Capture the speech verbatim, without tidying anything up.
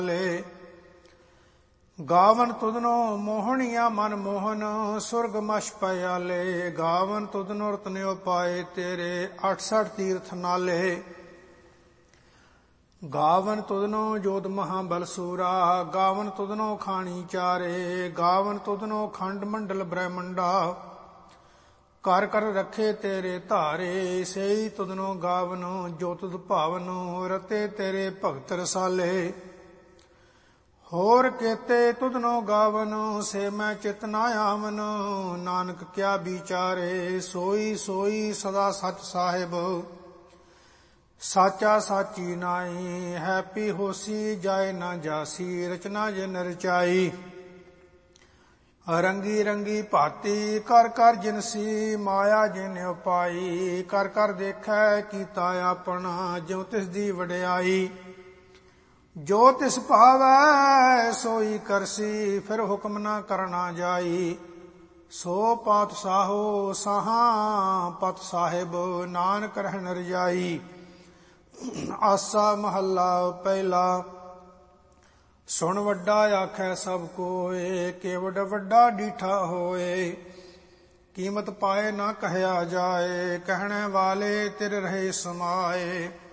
ਗਾਵਨ ਤੁਧਨੋ ਮੋਹਣੀਆ ਮਨ ਮੋਹਨ ਸੁਰਗ ਮਛ ਪਿਆਲੇ। ਗਾਵਨ ਤੁਧਨੋ ਰਤਨਿਓ ਪਾਏ ਤੇਰੇ ਅਠਸਠ ਤੀਰਥ ਨਾਲੇ। ਗਾਵਨ ਤੁਧਨੋ ਜੋਧ ਮਹਾਬਲ ਸੂਰਾ ਗਾਵਨ ਤੁਧਨੋ ਖਾਣੀ ਚਾਰੇ। ਗਾਵਨ ਤੁਧਨੋ ਖੰਡ ਮੰਡਲ ਬ੍ਰਹਮੰਡਾ ਕਰ ਕਰ ਰੱਖੇ ਤੇਰੇ ਧਾਰੇ। ਸਈ ਤੁਧਨੋ ਗਾਵਨ ਜੋ ਤੁਧ ਭਾਵਨ ਰਤੇ ਤੇਰੇ ਭਗਤ ਰਸਾਲੇ। ਹੋਰ ਕੇਤੇ ਤੁਧਨੋ ਗਾਵਨ ਸੇ ਮੈਂ ਚਿਤ ਨਾ ਆਵਨ। ਨਾਨਕ ਕਿਆ ਵਿਚਾਰੇ ਸੋਈ ਸੋਈ ਸਦਾ ਸੱਚ ਸਾਹਿਬ। ਸਾਚਾ ਸਾਚੀ ਨਾਈ ਹੈਪੀ ਹੋਸੀ ਜਾਏ ਨਾ ਜਾਸੀ ਰਚਨਾ ਜਿਨ ਰਚਾਈ। ਰੰਗੀ ਰੰਗੀ ਭਾਤੀ ਕਰ ਕਰ ਜਿਨਸੀ ਮਾਇਆ ਜਿਨ ਉਪਾਈ। ਕਰ ਕਰ ਦੇਖੈ ਕੀਤਾ ਆਪਣਾ ਜਿਉ ਤਿਸ ਦੀ ਵਡਿਆਈ। ਜੋ ਤਿਸ ਭਾਵੈ ਸੋਈ ਕਰਸੀ ਫਿਰ ਹੁਕਮ ਨਾ ਕਰਨਾ ਜਾਈ। ਸੋ ਪਾਤਸ਼ਾਹੋ ਸਾਹਾਂ ਪਤ ਸਾਹਿਬ ਨਾਨਕ ਰਹਿਣ ਰਜਾਈ। ਆਸਾ ਮਹੱਲਾ ਪਹਿਲਾ। ਸੁਣ ਵੱਡਾ ਆਖੈ ਸਭ ਕੋਏ ਕੇਵਡ ਵੱਡਾ ਡੀਠਾ ਹੋਏ। ਕੀਮਤ ਪਾਏ ਨਾ ਕਹਿਆ ਜਾਏ ਕਹਿਣੇ ਵਾਲੇ ਤੇਰੇ ਰਹੇ ਸਮਾਏ।